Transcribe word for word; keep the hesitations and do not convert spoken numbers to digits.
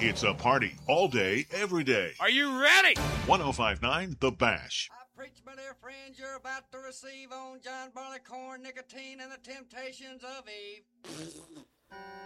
It's a party all day, every day. Are you ready? one oh five point nine The Bash. I preach, my dear friends, you're about to receive on John Barleycorn, nicotine, and the temptations of Eve.